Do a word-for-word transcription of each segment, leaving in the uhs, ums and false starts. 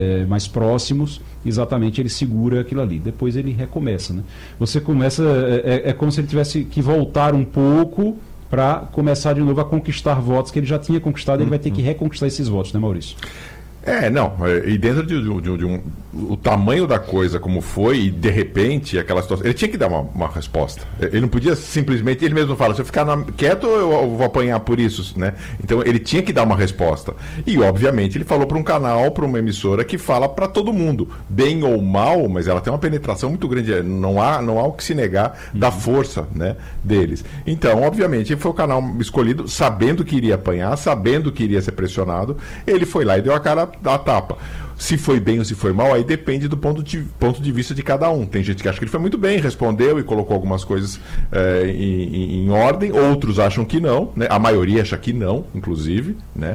é, mais próximos, exatamente ele segura aquilo ali. Depois ele recomeça, né? Você começa, é, é como se ele tivesse que voltar um pouco para começar de novo a conquistar votos que ele já tinha conquistado, ele vai ter que reconquistar esses votos, né, Maurício? É, não, e dentro de, de, de um, o tamanho da coisa como foi, e de repente aquela situação, ele tinha que dar uma, uma resposta, ele não podia simplesmente, ele mesmo fala, se eu ficar na, quieto eu vou apanhar por isso, né? Então ele tinha que dar uma resposta, e obviamente ele falou para um canal, para uma emissora que fala para todo mundo, bem ou mal, mas ela tem uma penetração muito grande, não há, não há o que se negar da força, né, deles. Então obviamente foi o canal escolhido, sabendo que iria apanhar, sabendo que iria ser pressionado, ele foi lá e deu a cara da tapa. Se foi bem ou se foi mal, aí depende do ponto de, ponto de vista de cada um. Tem gente que acha que ele foi muito bem, respondeu e colocou algumas coisas é, em, em ordem, outros acham que não, né? A maioria acha que não, inclusive, né?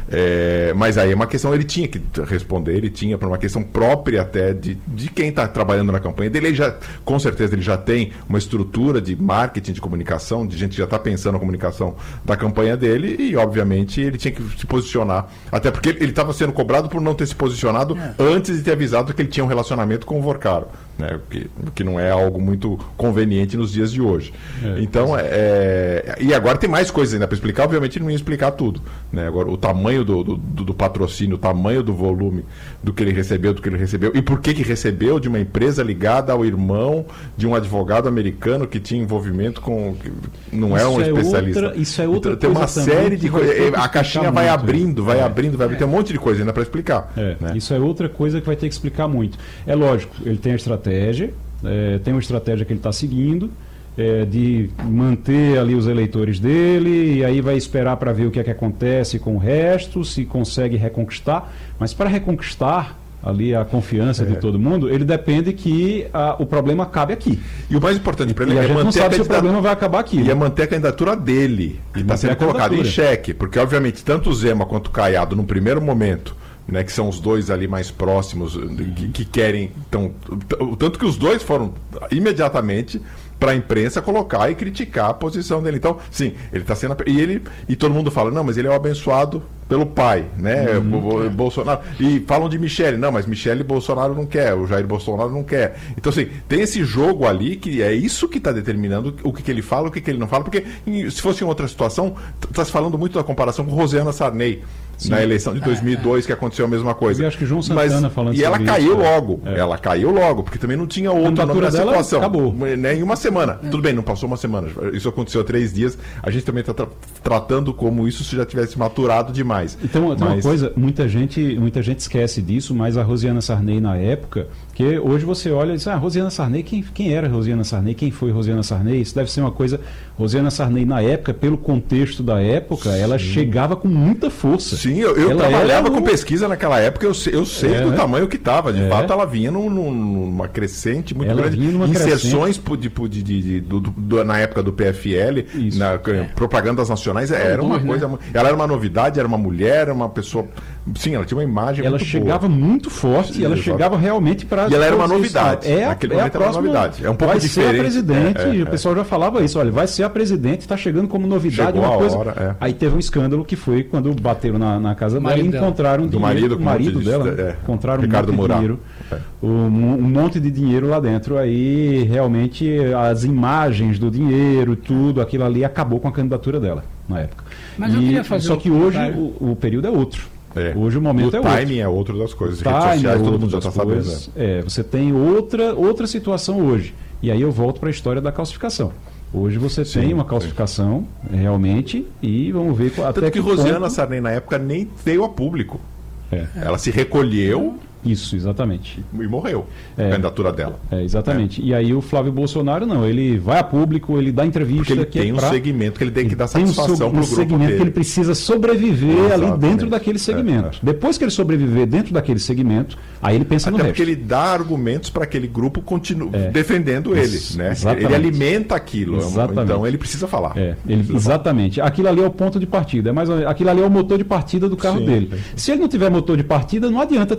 É, mas aí é uma questão, ele tinha que responder, ele tinha, para uma questão própria até de, de quem está trabalhando na campanha dele, ele já, com certeza ele já tem uma estrutura de marketing, de comunicação, de gente que já está pensando na comunicação da campanha dele e, obviamente, ele tinha que se posicionar, até porque ele estava sendo cobrado por não ter se posicionado É. antes de ter avisado que ele tinha um relacionamento com o Vorcaro, né? que, que não é algo muito conveniente nos dias de hoje. É, então, é, é... e agora tem mais coisas ainda para explicar, obviamente ele não ia explicar tudo, né? Agora, o tamanho do, do, do patrocínio, o tamanho do volume do que ele recebeu, do que ele recebeu, e por que que recebeu de uma empresa ligada ao irmão de um advogado americano que tinha envolvimento com... não é um especialista. É outra, isso é outra então, tem uma série de coisas. A caixinha vai abrindo, vai é. abrindo, vai abrindo, tem um monte de coisa ainda para explicar. É, né? Isso é outra coisa que vai ter que explicar muito. É lógico, ele tem a estratégia, é, tem uma estratégia que ele está seguindo, é, de manter ali os eleitores dele, e aí vai esperar para ver o que é que acontece com o resto, se consegue reconquistar. Mas para reconquistar ali a confiança é. de todo mundo, ele depende que a, o problema acabe aqui. E o mais importante para ele e é a gente manter não sabe a se o problema vai acabar aqui. E né? é manter a candidatura dele, que está sendo colocada em xeque, porque obviamente tanto o Zema quanto o Caiado no primeiro momento, né, que são os dois ali mais próximos, que, que querem, então, tanto que os dois foram imediatamente para a imprensa colocar e criticar a posição dele. Então, sim, ele está sendo... E, ele, e todo mundo fala, não, mas ele é o abençoado pelo pai, né? Uhum. Bolsonaro. E falam de Michele, não, mas Michele Bolsonaro não quer, o Jair Bolsonaro não quer. Então, assim, tem esse jogo ali que é isso que está determinando o que, que ele fala, o que, que ele não fala, porque se fosse em outra situação, está se falando muito da comparação com Rosiana Sarney. Sim. Na eleição de dois mil e dois, é, é. que aconteceu a mesma coisa. Eu acho que João Santana Mas, falando E ela sobre caiu isso, logo. É. Ela caiu logo, porque também não tinha outra nome na situação. Acabou. Né, em uma semana. É. Tudo bem, não passou uma semana. Isso aconteceu há três dias. A gente também está tra tratando como isso se já tivesse maturado demais. Então, mas... tem uma coisa, muita gente, muita gente esquece disso, mas a Rosiana Sarney na época, que hoje você olha e diz, ah, Rosiana Sarney, quem, quem era Rosiana Sarney? Quem foi Rosiana Sarney? Isso deve ser uma coisa... Rosiana Sarney na época, pelo contexto da época, Sim. ela chegava com muita força. Sim, eu, eu trabalhava com pesquisa naquela época, eu sei, eu sei é, do né? tamanho que estava. De é. fato, ela vinha num, numa crescente muito ela grande. Vinha Inserções de, de, de, de, do, do, na época do P F L, na, é. propagandas nacionais, é, era uma coisa... Né? Ela era uma novidade, era uma mulher, era uma pessoa... Sim, ela tinha uma imagem ela muito chegava boa. muito forte, Sim, e ela exatamente. chegava realmente para... E ela era uma novidade. É, Naquele é momento a próxima, era uma novidade. É um pouco vai diferente. Vai ser a presidente, é, é, o pessoal já falava isso, olha, vai ser a presidente, está chegando como novidade. Chegou uma coisa. Hora, é. Aí teve um escândalo que foi quando bateram na, na casa dela e encontraram do dinheiro, marido, o marido dela, é. encontraram Ricardo um monte Murá. de dinheiro, é. um, um monte de dinheiro lá dentro. Aí realmente as imagens do dinheiro, tudo, aquilo ali acabou com a candidatura dela na época. Mas eu e, queria fazer só que hoje o, o período é outro. É. Hoje o momento o é outro. O timing é outro das coisas. O redes sociais, é todo mundo já está sabendo. Né? É, você tem outra, outra situação hoje. E aí eu volto para a história da calcificação. Hoje você sim, tem uma calcificação, sim. realmente, e vamos ver Tanto até que, que Rosiana ponto... Sarney, na época, nem veio a público. É. Ela se recolheu... Isso, exatamente. E morreu é, a candidatura dela. É, exatamente. É. E aí o Flávio Bolsonaro não, ele vai a público, ele dá entrevista... Porque ele que tem é um pra... segmento que ele tem que dar satisfação um para o grupo segmento dele. que ele precisa sobreviver exatamente. ali dentro daquele segmento. É, é. Depois que ele sobreviver dentro daquele segmento, aí ele pensa Até no porque resto. ele dá argumentos para aquele grupo continue é. defendendo ele. Isso, né? Exatamente. Ele alimenta aquilo. Exatamente. Então ele precisa falar. É, ele, precisa exatamente. Falar. Aquilo ali é o ponto de partida. É mais, aquilo ali é o motor de partida do carro Sim, dele. é. Se ele não tiver motor de partida, não adianta ter o resto do carro.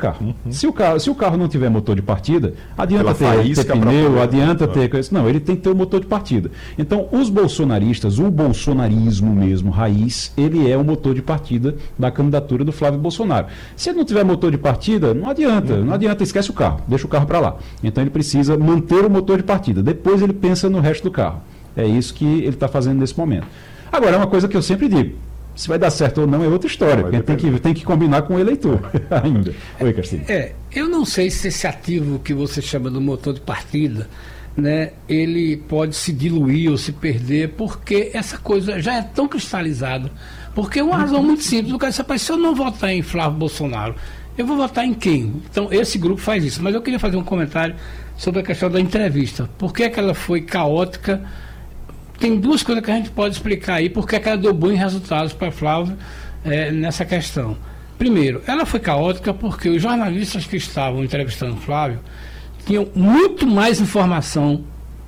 carro. Uhum. Se, o carro se o carro não tiver motor de partida, adianta ter, ter pneu, pra... adianta ter coisa. Não, ele tem que ter o motor de partida. Então, os bolsonaristas, o bolsonarismo mesmo, raiz, ele é o motor de partida da candidatura do Flávio Bolsonaro. Se ele não tiver motor de partida, não adianta. Uhum. Não adianta, esquece o carro, deixa o carro para lá. Então, ele precisa manter o motor de partida. Depois, ele pensa no resto do carro. É isso que ele está fazendo nesse momento. Agora, é uma coisa que eu sempre digo. Se vai dar certo ou não é outra história, não, porque tem que, tem que combinar com o eleitor ainda. Oi, Castilho. É, eu não sei se esse ativo que você chama do motor de partida, né, ele pode se diluir ou se perder, porque essa coisa já é tão cristalizada. Porque uma razão muito simples, o cara disse, se eu não votar em Flávio Bolsonaro, eu vou votar em quem? Então, esse grupo faz isso. Mas eu queria fazer um comentário sobre a questão da entrevista. Por que, que ela foi caótica? Tem duas coisas que a gente pode explicar aí, porque ela deu bons resultados para Flávio é, nessa questão. Primeiro, ela foi caótica porque os jornalistas que estavam entrevistando Flávio tinham muito mais informação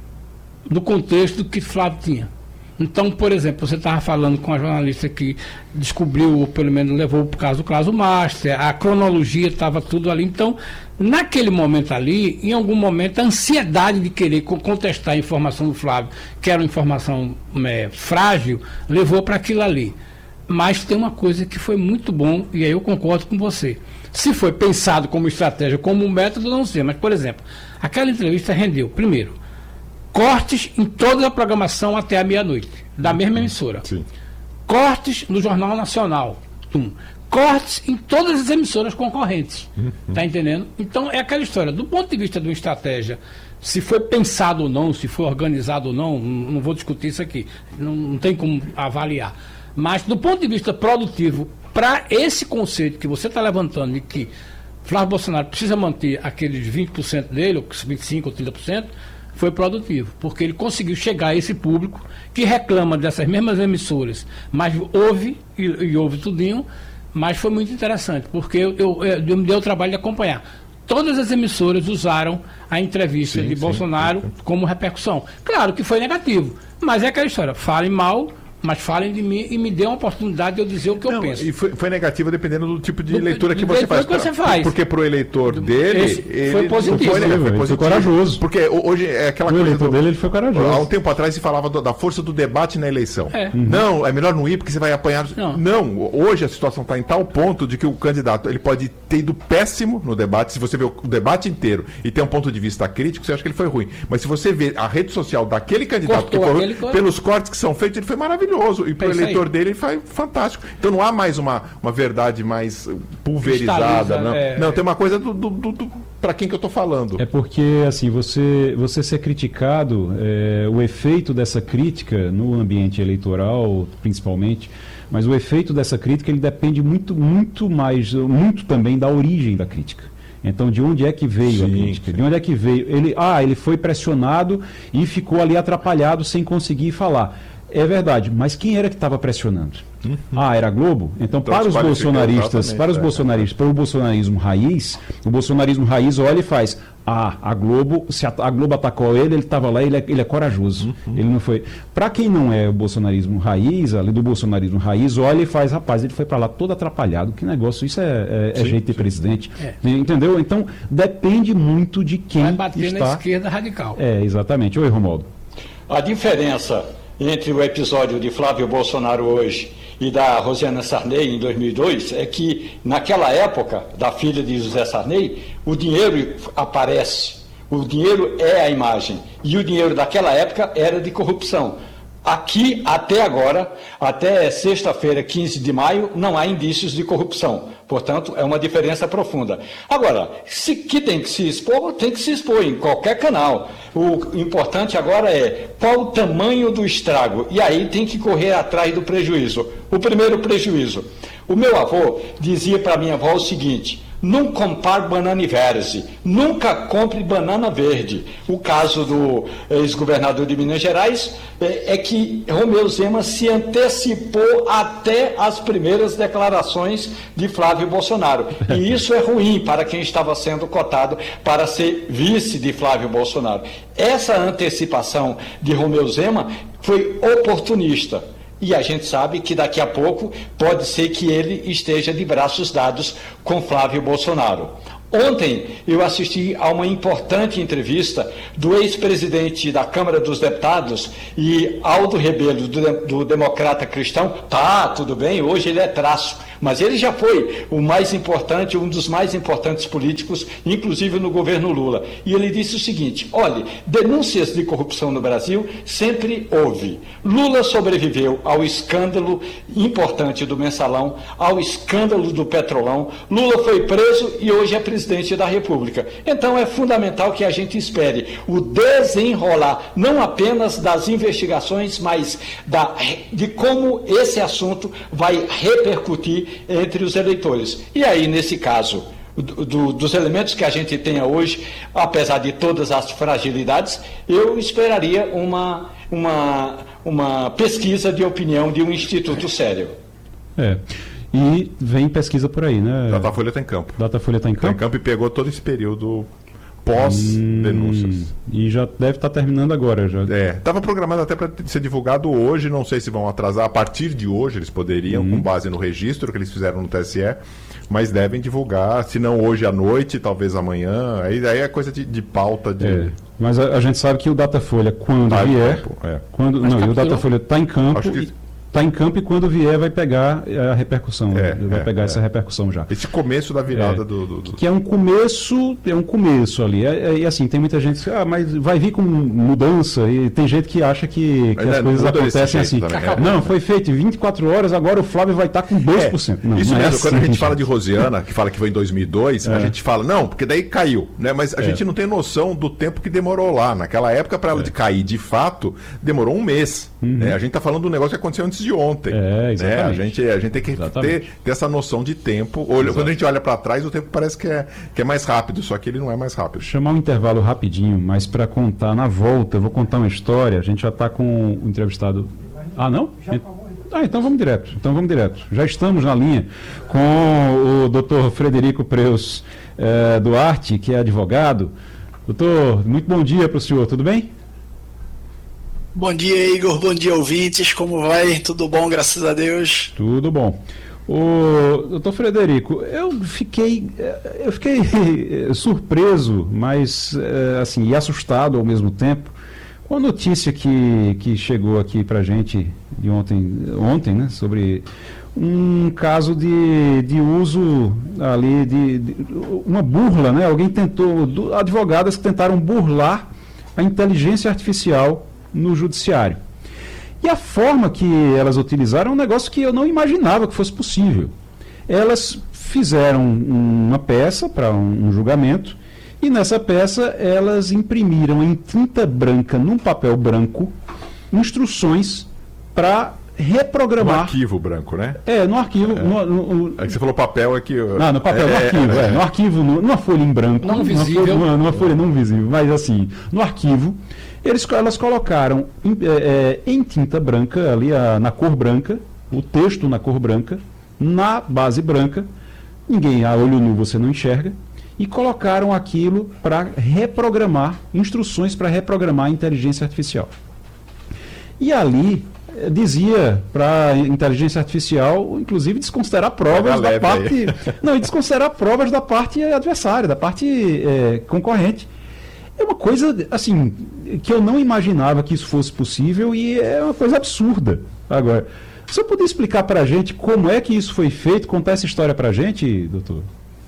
do contexto do que Flávio tinha. Então, por exemplo, você estava falando com a jornalista que descobriu, ou pelo menos levou para o caso do caso Master, a cronologia estava tudo ali. Então, naquele momento ali, em algum momento, a ansiedade de querer contestar a informação do Flávio, que era uma informação é, frágil, levou para aquilo ali. Mas tem uma coisa que foi muito bom, e aí eu concordo com você. Se foi pensado como estratégia, como método, não sei. Mas, por exemplo, aquela entrevista rendeu, primeiro, cortes em toda a programação até a meia-noite, da mesma emissora. Sim. Cortes no Jornal Nacional. Um. Cortes em todas as emissoras concorrentes. Uhum. Tá entendendo? Então, é aquela história. Do ponto de vista de uma estratégia, se foi pensado ou não, se foi organizado ou não, não vou discutir isso aqui. Não, não tem como avaliar. Mas, do ponto de vista produtivo, para esse conceito que você está levantando de que Flávio Bolsonaro precisa manter aqueles vinte por cento dele, ou vinte e cinco por cento ou trinta por cento, foi produtivo, porque ele conseguiu chegar a esse público que reclama dessas mesmas emissoras, mas ouve, e, e ouve tudinho, mas foi muito interessante, porque eu, eu, eu me dei o trabalho de acompanhar. Todas as emissoras usaram a entrevista sim, de sim, Bolsonaro sim. como repercussão. Claro que foi negativo, mas é aquela história, falem mal, mas falem de mim e me dê uma oportunidade de eu dizer o que não, eu penso. E foi, foi negativo dependendo do tipo de do, leitura que você faz. Que você faz. Porque para o eleitor do, dele, ele foi positivo. Foi, ele foi, foi, foi corajoso. Porque hoje é aquela o coisa. O eleitor do, dele ele foi corajoso. Há um tempo atrás se falava do, da força do debate na eleição. É. Uhum. Não, é melhor não ir porque você vai apanhar. Não, não hoje a situação está em tal ponto de que o candidato ele pode ter ido péssimo no debate. Se você vê o, o debate inteiro e tem um ponto de vista crítico, você acha que ele foi ruim. Mas se você vê a rede social daquele candidato, que for, pelos cortes que são feitos, ele foi maravilhoso. E para o eleitor dele, ele foi fantástico. Então não há mais uma, uma verdade mais pulverizada. Não, é, não tem uma coisa do, do, do, do para quem que eu estou falando. É porque, assim, você, você ser criticado, é, o efeito dessa crítica no ambiente eleitoral, principalmente, mas o efeito dessa crítica, ele depende muito, muito mais, muito também da origem da crítica. Então, de onde é que veio sim, a crítica? Sim. De onde é que veio? Ele, ah, ele foi pressionado e ficou ali atrapalhado sem conseguir falar. É verdade, mas quem era que estava pressionando? Uhum. Ah, era a Globo? Então, então para os bolsonaristas, para os é, bolsonaristas, é. para o bolsonarismo raiz, o bolsonarismo raiz olha e faz, ah, a Globo, se a, a Globo atacou ele, ele estava lá, ele é, ele é corajoso. Uhum. Ele não foi. Para quem não é o bolsonarismo raiz, ali do bolsonarismo raiz, olha e faz, rapaz, ele foi para lá todo atrapalhado, que negócio, isso é, é, sim, é jeito de sim. presidente. É. Entendeu? Então, depende muito de quem vai bater está... na esquerda radical. É, exatamente. Oi, Romualdo. A diferença entre o episódio de Flávio Bolsonaro hoje e da Rosiana Sarney em dois mil e dois é que naquela época da filha de José Sarney o dinheiro aparece, o dinheiro é a imagem e o dinheiro daquela época era de corrupção. Aqui, até agora, até sexta-feira, quinze de maio, não há indícios de corrupção. Portanto, é uma diferença profunda. Agora, se que tem que se expor, tem que se expor em qualquer canal. O importante agora é qual o tamanho do estrago. E aí tem que correr atrás do prejuízo. O primeiro prejuízo. O meu avô dizia para minha avó o seguinte: não compare banana verde, nunca compre banana verde. O caso do ex-governador de Minas Gerais é, é que Romeu Zema se antecipou até as primeiras declarações de Flávio Bolsonaro. E isso é ruim para quem estava sendo cotado para ser vice de Flávio Bolsonaro. Essa antecipação de Romeu Zema foi oportunista. E a gente sabe que daqui a pouco pode ser que ele esteja de braços dados com Flávio Bolsonaro. Ontem eu assisti a uma importante entrevista do ex-presidente da Câmara dos Deputados e Aldo Rebelo, do, do Democrata Cristão. Tá, tudo bem, hoje ele é traço, mas ele já foi o mais importante, um dos mais importantes políticos, inclusive no governo Lula. E ele disse o seguinte: olha, denúncias de corrupção no Brasil sempre houve. Lula sobreviveu ao escândalo importante do Mensalão, ao escândalo do Petrolão. Lula foi preso e hoje é presidente da República. Então é fundamental que a gente espere o desenrolar, não apenas das investigações, mas da, de como esse assunto vai repercutir entre os eleitores. E aí, nesse caso, do, do, dos elementos que a gente tenha hoje, apesar de todas as fragilidades, eu esperaria uma, uma, uma pesquisa de opinião de um instituto sério. É. E vem pesquisa por aí, né? Datafolha está em campo. Datafolha está em campo. Está em campo e pegou todo esse período pós-denúncias. Hum, e já deve estar tá terminando agora. Já. É, estava programado até para ser divulgado hoje, não sei se vão atrasar. A partir de hoje eles poderiam, hum. com base no registro que eles fizeram no T S E, mas devem divulgar, se não hoje à noite, talvez amanhã. Aí, aí é coisa de, de pauta. De... É, mas a, a gente sabe que o Datafolha, quando tá vier... Campo, é. quando, não, e o Datafolha está em campo... Acho que... Está em campo e quando vier vai pegar a repercussão, é, vai é, pegar é. essa repercussão já. Esse começo da virada é, do, do, do... Que é um começo, é um começo ali. E assim, tem muita gente que ah, mas vai vir com mudança, e tem gente que acha que, que as coisas acontecem assim. Também, é. Não, foi feito em vinte e quatro horas, agora o Flávio vai estar com dois por cento. É, não, isso não mesmo, é assim, quando a gente, gente fala de Rosiana, que fala que foi em dois mil e dois, é. a gente fala, não, porque daí caiu, né? Mas a é. gente não tem noção do tempo que demorou lá. Naquela época, para ela de cair de fato, demorou um mês. Uhum. Né? A gente está falando de um negócio que aconteceu antes de ontem. É, né? a, gente, a gente tem que ter, ter essa noção de tempo. Olha, quando a gente olha para trás, o tempo parece que é, que é mais rápido, só que ele não é mais rápido. Chamar um intervalo rapidinho, mas para contar na volta, eu vou contar uma história. A gente já está com o entrevistado. Ah, não? Ah, então vamos direto. Então vamos direto. Já estamos na linha com o doutor Frederico Preus eh, Duarte, que é advogado. Doutor, muito bom dia para o senhor, tudo bem? Bom dia, Igor. Bom dia, ouvintes. Como vai? Tudo bom, graças a Deus? Tudo bom. O doutor Frederico, eu fiquei, eu fiquei surpreso, mas assim, e assustado ao mesmo tempo, com a notícia que, que chegou aqui pra gente de ontem, ontem, né, sobre um caso de, de uso ali, de, de uma burla, né? Alguém tentou, advogadas que tentaram burlar a inteligência artificial no judiciário. E a forma que elas utilizaram é um negócio que eu não imaginava que fosse possível. Elas fizeram uma peça para um, um julgamento, e nessa peça elas imprimiram em tinta branca, num papel branco, instruções para reprogramar... No arquivo branco, né? É, no arquivo... É, no, no, é que você falou papel, é que... Não, no papel, é, no arquivo, é, é, no arquivo, no, numa folha em branco. Não visível. Folha, numa, numa folha não visível, mas assim, no arquivo, eles, elas colocaram em, é, em tinta branca, ali a, na cor branca, o texto na cor branca, na base branca, ninguém, a olho nu você não enxerga, e colocaram aquilo para reprogramar, instruções para reprogramar a inteligência artificial. E ali dizia para a inteligência artificial, inclusive, desconsiderar provas da parte... Não, e desconsiderar provas da parte adversária, da parte é, concorrente. É uma coisa, assim, que eu não imaginava que isso fosse possível, e é uma coisa absurda. Agora, você poderia explicar para a gente como é que isso foi feito, contar essa história para a gente, doutor?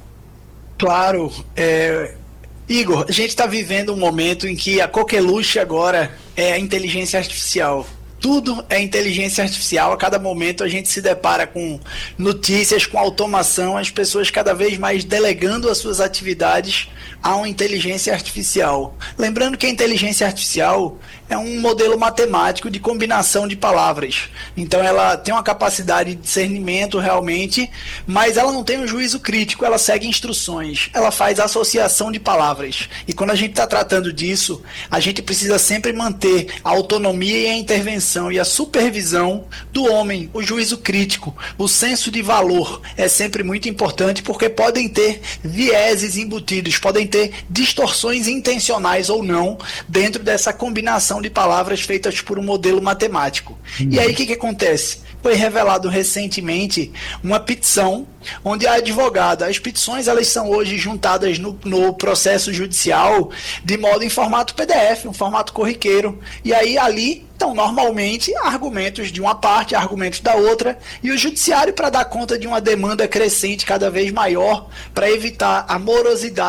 Claro. É... Igor, a gente está vivendo um momento em que a coqueluche agora é a inteligência artificial. Tudo é inteligência artificial. A cada momento a gente se depara com notícias, com automação, as pessoas cada vez mais delegando as suas atividades a uma inteligência artificial. Lembrando que a inteligência artificial é um modelo matemático de combinação de palavras. Então ela tem uma capacidade de discernimento realmente, mas ela não tem um juízo crítico, ela segue instruções, ela faz associação de palavras. E quando a gente está tratando disso, a gente precisa sempre manter a autonomia e a intervenção e a supervisão do homem, o juízo crítico, o senso de valor é sempre muito importante, porque podem ter vieses embutidos, podem ter distorções intencionais ou não dentro dessa combinação de palavras feitas por um modelo matemático. Hum. E aí o que, que acontece? foi revelado recentemente uma petição onde a advogada, as petições elas são hoje juntadas no, no processo judicial de modo em formato P D F, um formato corriqueiro, e aí ali estão normalmente argumentos de uma parte, argumentos da outra, e o judiciário, para dar conta de uma demanda crescente cada vez maior, para evitar a morosidade